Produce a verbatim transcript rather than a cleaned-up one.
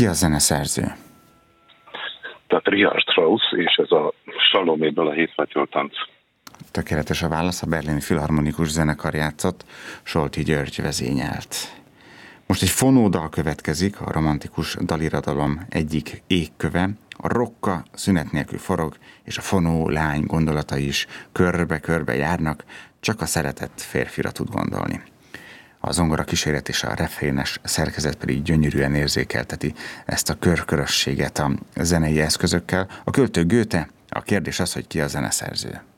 Ki a zeneszerző? Tehát Richard Strauss, és ez a Saloméből a hétfátyol tánc. Tökéletes a válasz, a Berlini Filharmonikus Zenekar játszott, Solti György vezényelt. Most egy fonódal következik, a romantikus dalirodalom egyik égköve, a rokka szünet nélkül forog, és a fonó lány gondolatai is körbe-körbe járnak, csak a szeretett férfira tud gondolni. A zongora kíséret és a refrénes szerkezet pedig gyönyörűen érzékelteti ezt a körkörösséget a zenei eszközökkel. A költő Goethe, a kérdés az, hogy ki a zeneszerző.